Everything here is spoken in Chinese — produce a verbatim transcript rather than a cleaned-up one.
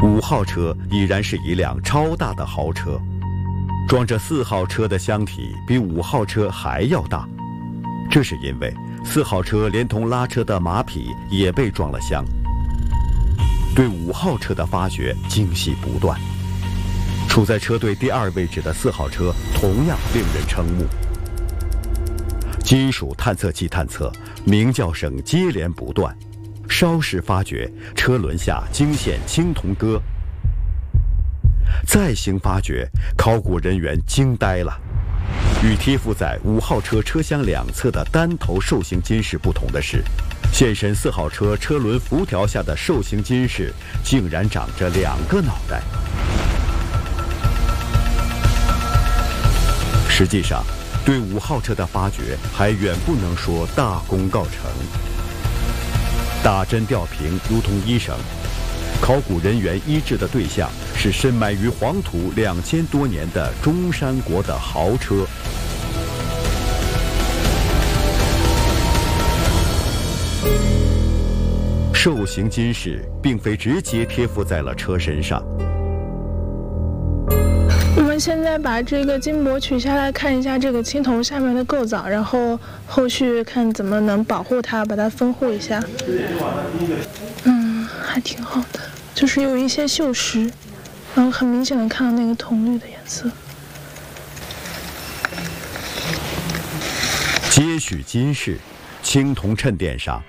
五号车已然是一辆超大的豪车，装着四号车的箱体比五号车还要大，这是因为四号车连同拉车的马匹也被装了箱。对五号车的发掘精细不断，处在车队第二位置的四号车同样令人瞠目。金属探测器探测，鸣叫声接连不断，稍事发觉，车轮下惊现青铜戈。再行发掘，考古人员惊呆了。与贴附在五号车车厢两侧的单头兽形金饰不同的是，现身四号车车轮辐条下的兽形金饰竟然长着两个脑袋。实际上，对五号车的发掘还远不能说大功告成。打针吊瓶如同医生，考古人员医治的对象是深埋于黄土两千多年的中山国的豪车。兽形金饰并非直接贴附在了车身上。 我们现在把这个金箔取下来，看一下这个青铜下面的构造，然后后续看怎么能保护它，把它封护一下。嗯，还挺好的，就是有一些锈蚀，然后很明显的看到那个铜绿的颜色。 接续金饰，青铜衬垫上